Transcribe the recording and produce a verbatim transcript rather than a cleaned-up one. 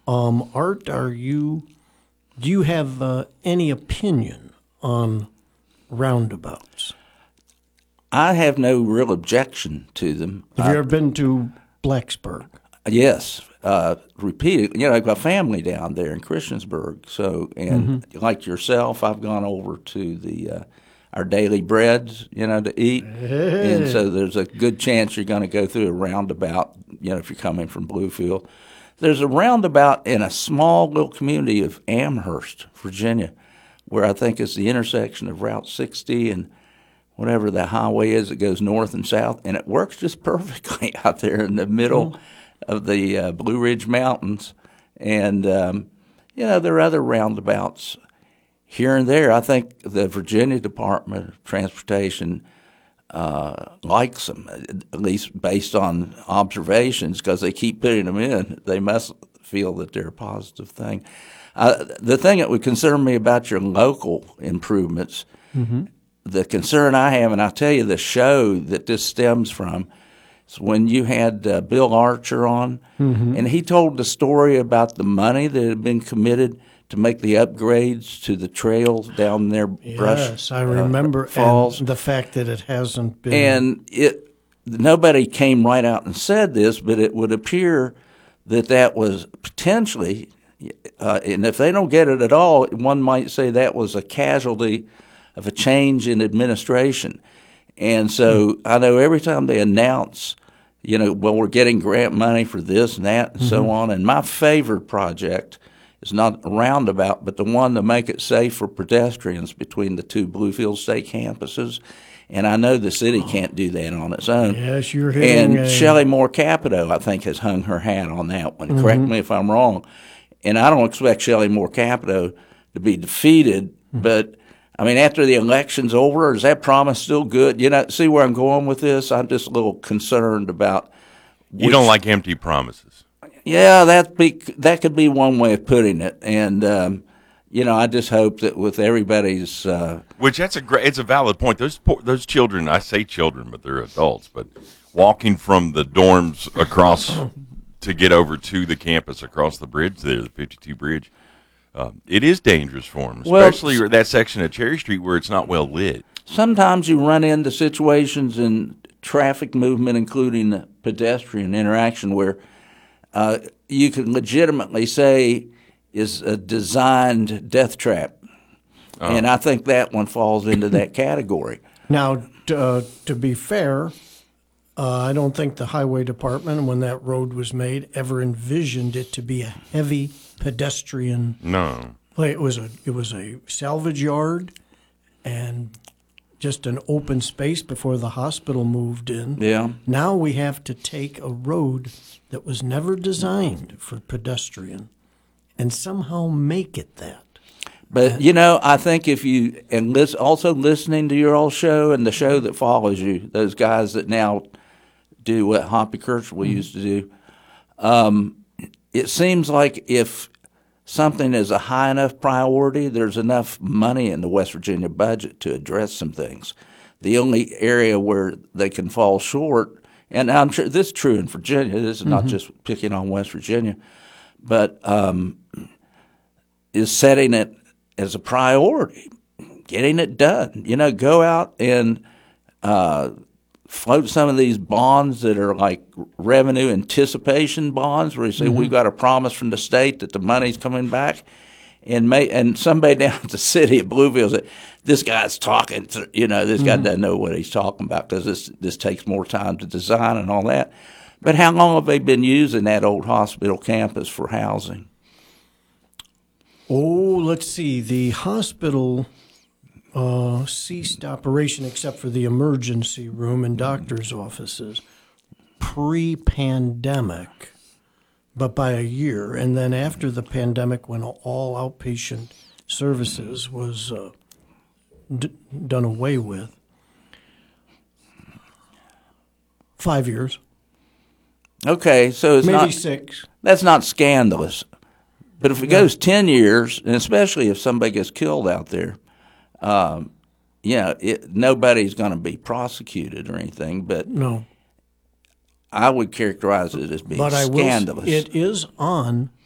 Um, Art, are you? Do you have uh, any opinion on roundabouts? I have no real objection to them. Have you ever been to Blacksburg? Yes, uh, repeated. You know, I've got family down there in Christiansburg. So, and mm-hmm. like yourself, I've gone over to the uh, our daily breads, you know, to eat. Hey. And so there's a good chance you're going to go through a roundabout, you know, if you're coming from Bluefield. There's a roundabout in a small little community of Amherst, Virginia, where I think it's the intersection of Route sixty and whatever the highway is that goes north and south, and it works just perfectly out there in the middle mm-hmm. of the uh, Blue Ridge Mountains. And, um, you know, there are other roundabouts here and there. I think the Virginia Department of Transportation uh, likes them, at least based on observations, because they keep putting them in. They must feel that they're a positive thing. Uh, the thing that would concern me about your local improvements, mm-hmm. the concern I have, and I'll tell you the show that this stems from, is when you had uh, Bill Archer on, mm-hmm. and he told the story about the money that had been committed to make the upgrades to the trails down there. Brush, yes, I remember, uh, falls. And the fact that it hasn't been. And it nobody came right out and said this, but it would appear that that was potentially, uh, and if they don't get it at all, one might say that was a casualty of a change in administration. And so I know every time they announce, you know, well, we're getting grant money for this and that and mm-hmm. so on. And my favorite project is not a roundabout, but the one to make it safe for pedestrians between the two Bluefield State campuses. And I know the city can't do that on its own. Yes, you're hitting And a... Shelley Moore Capito, I think, has hung her hat on that one. Mm-hmm. Correct me if I'm wrong. And I don't expect Shelley Moore Capito to be defeated, mm-hmm. but I mean, after the election's over, is that promise still good? You know, see where I'm going with this? I'm just a little concerned about. Which, you don't like empty promises. Yeah, that be that could be one way of putting it, and um, you know, I just hope that with everybody's. Uh, Which that's a great, it's a valid point. Those poor, those children, I say children, but they're adults. But walking from the dorms across to get over to the campus across the bridge there, the fifty-two bridge. Um, it is dangerous for them, especially well, that section of Cherry Street where it's not well lit. Sometimes you run into situations in traffic movement, including pedestrian interaction, where uh, you can legitimately say is a designed death trap. Oh. And I think that one falls into that category. Now, uh, to be fair, uh, I don't think the highway department, when that road was made, ever envisioned it to be a heavy pedestrian. No. It was a it was a salvage yard and just an open space before the hospital moved in. Yeah. Now we have to take a road that was never designed for pedestrian and somehow make it that. But, you know, I think if you, and listen, also listening to your old show and the show that follows you, those guys that now do what Hoppy Kirchwell mm-hmm. used to do, um, it seems like if something is a high enough priority, there's enough money in the West Virginia budget to address some things. The only area where they can fall short, and I'm sure this is true in Virginia, this is mm-hmm. not just picking on West Virginia, but um, is setting it as a priority, getting it done. You know, go out and uh, float some of these bonds that are like revenue anticipation bonds, where you say, mm-hmm. we've got a promise from the state that the money's coming back. And may, and somebody down at the city of Bluefield said, this guy's talking, to, you know, this mm-hmm. guy doesn't know what he's talking about because this, this takes more time to design and all that. But how long have they been using that old hospital campus for housing? Oh, let's see. The hospital uh, ceased operation except for the emergency room and doctor's offices pre-pandemic, but by a year. And then after the pandemic, when all outpatient services was uh, d- done away with, five years. Okay, so it's maybe not, six. That's not scandalous. But if it goes ten years, and especially if somebody gets killed out there, um, you know, it, nobody's going to be prosecuted or anything. But no, I would characterize it as being but I scandalous. Will, it is on